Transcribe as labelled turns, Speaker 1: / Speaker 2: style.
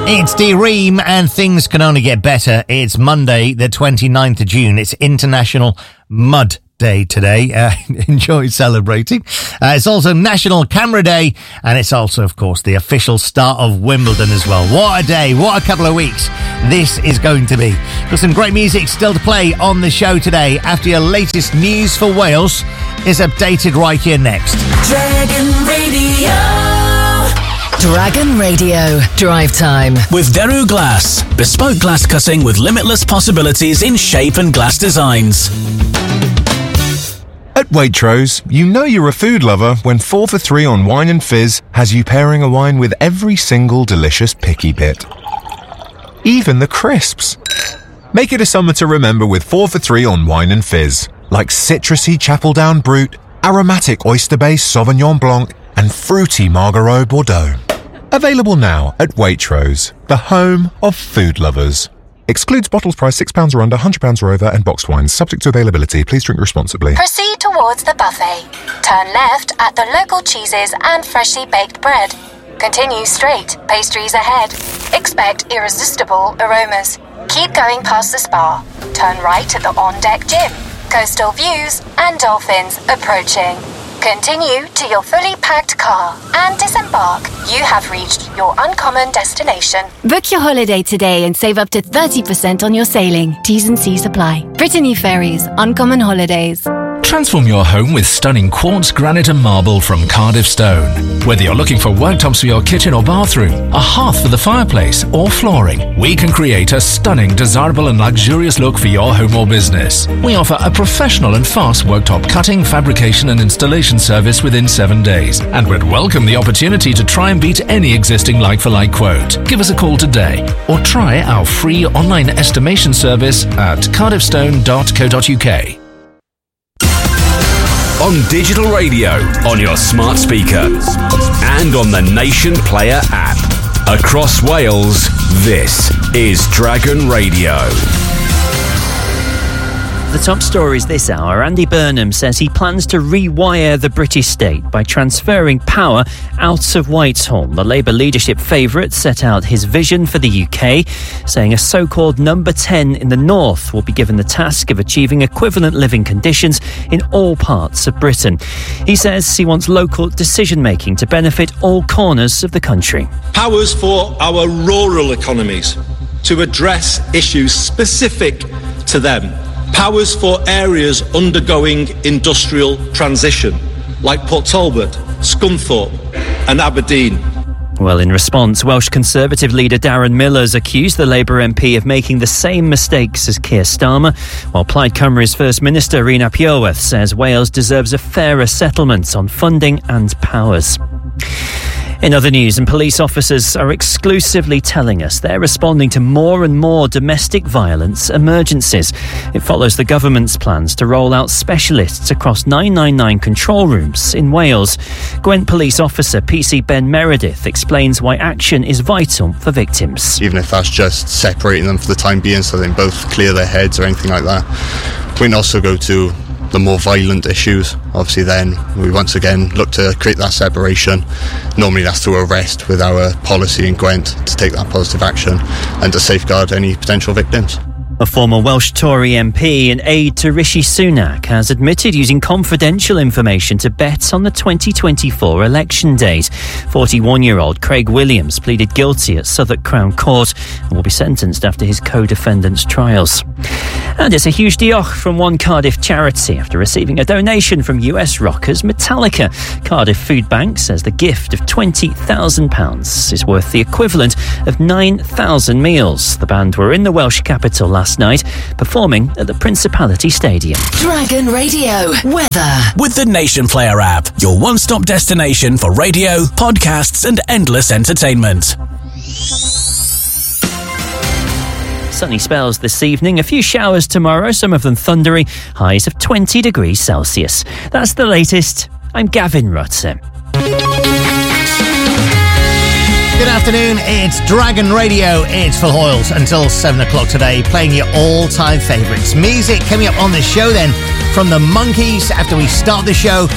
Speaker 1: It's D-Ream and things can only get better. It's Monday, the 29th of June. It's International Mud Day today. Enjoy celebrating. It's also National Camera Day, and it's also, of course, the official start of Wimbledon as well. What a day, what a couple of weeks this is going to be. Got some great music still to play on the show today after your latest news for Wales is updated right here next.
Speaker 2: Dragon Radio.
Speaker 3: Dragon Radio Drive Time
Speaker 4: with Deru Glass, bespoke glass cutting with limitless possibilities in shape and glass designs.
Speaker 5: At Waitrose, you know you're a food lover when 4 for 3 on wine and fizz has you pairing a wine with every single delicious picky bit. Even the crisps. Make it a summer to remember with 4 for 3 on wine and fizz, like citrusy Chapeldown Brut, aromatic oyster-based Sauvignon Blanc, and fruity Margaux Bordeaux. Available now at Waitrose, the home of food lovers. Excludes bottles priced £6 or under, £100 or over, and boxed wines. Subject to availability. Please drink responsibly.
Speaker 6: Proceed towards the buffet. Turn left at the local cheeses and freshly baked bread. Continue straight, pastries ahead. Expect irresistible aromas. Keep going past the spa. Turn right at the on-deck gym. Coastal views and dolphins approaching. Continue to your fully packed car and disembark. You have reached your uncommon destination.
Speaker 7: Book your holiday today and save up to 30% on your sailing. T's and C's apply. Brittany Ferries, Uncommon Holidays.
Speaker 4: Transform your home with stunning quartz, granite and marble from Cardiff Stone. Whether you're looking for worktops for your kitchen or bathroom, a hearth for the fireplace or flooring, we can create a stunning, desirable and luxurious look for your home or business. We offer a professional and fast worktop cutting, fabrication and installation service within 7 days, and would welcome the opportunity to try and beat any existing like-for-like quote. Give us a call today or try our free online estimation service at cardiffstone.co.uk.
Speaker 8: On digital radio, on your smart speaker, and on the Nation Player app. Across Wales, this is Dragon Radio.
Speaker 9: The top stories this hour. Andy Burnham says he plans to rewire the British state by transferring power out of Whitehall. The Labour leadership favourite set out his vision for the UK, saying a so-called number 10 in the north will be given the task of achieving equivalent living conditions in all parts of Britain. He says he wants local decision-making to benefit all corners of the country.
Speaker 10: Powers for our rural economies to address issues specific to them. Powers for areas undergoing industrial transition, like Port Talbot, Scunthorpe and Aberdeen.
Speaker 9: Well, in response, Welsh Conservative leader Darren Miller's accused the Labour MP of making the same mistakes as Keir Starmer, while Plaid Cymru's First Minister Rhun ap Iorwerth says Wales deserves a fairer settlement on funding and powers. In other news, and police officers are exclusively telling us they're responding to more and more domestic violence emergencies. It follows the government's plans to roll out specialists across 999 control rooms in Wales. Gwent police officer PC Ben Meredith explains why action is vital for victims.
Speaker 11: Even if that's just separating them for the time being so they can both clear their heads or anything like that. We can also go to the more violent issues. Obviously then we once again look to create that separation. Normally that's to arrest with our policy in Gwent to take that positive action and to safeguard any potential victims.
Speaker 9: A former Welsh Tory MP and aide to Rishi Sunak has admitted using confidential information to bet on the 2024 election date. 41-year-old Craig Williams pleaded guilty at Southwark Crown Court and will be sentenced after his co-defendants' trials. And it's a huge diolch from one Cardiff charity after receiving a donation from US rockers Metallica. Cardiff Food Bank says the gift of £20,000 is worth the equivalent of 9,000 meals. The band were in the Welsh capital last night, performing at the Principality Stadium.
Speaker 3: Dragon Radio weather
Speaker 4: with the Nation Player app, your one-stop destination for radio, podcasts and endless entertainment.
Speaker 9: Sunny spells this evening, a few showers tomorrow, some of them thundery, highs of 20 degrees Celsius. That's the latest. I'm Gavin Rutter.
Speaker 1: Good afternoon, it's Dragon Radio. It's Phil Hoyles until 7 o'clock today, playing your all-time favourites. Music coming up on the show then from the Monkees after we start the show.